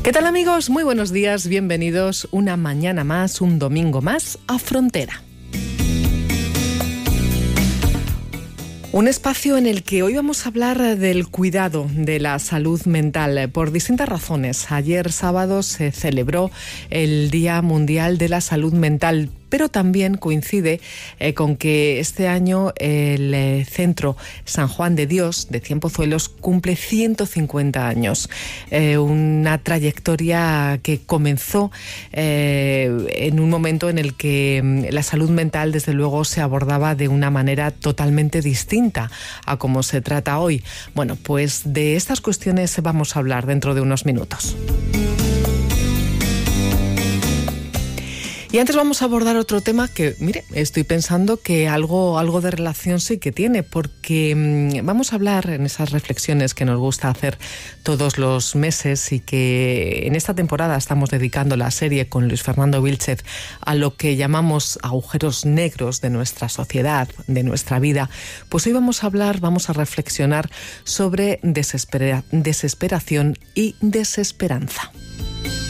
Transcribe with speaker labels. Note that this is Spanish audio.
Speaker 1: ¿Qué tal, amigos? Muy buenos días, bienvenidos una mañana más, un domingo más a Frontera. Un espacio en el que hoy vamos a hablar del cuidado de la salud mental por distintas razones. Ayer sábado se celebró el Día Mundial de la Salud Mental, pero también coincide con que este año el Centro San Juan de Dios de Cienpozuelos cumple 150 años. Una trayectoria que comenzó en un momento en el que la salud mental, desde luego, se abordaba de una manera totalmente distinta a como se trata hoy. Bueno, pues de estas cuestiones vamos a hablar dentro de unos minutos. Y antes vamos a abordar otro tema que, mire, estoy pensando que algo de relación sí que tiene, porque vamos a hablar en esas reflexiones que nos gusta hacer todos los meses y que en esta temporada estamos dedicando la serie con Luis Fernando Vílchez a lo que llamamos agujeros negros de nuestra sociedad, de nuestra vida. Pues hoy vamos a reflexionar sobre desesperación y desesperanza.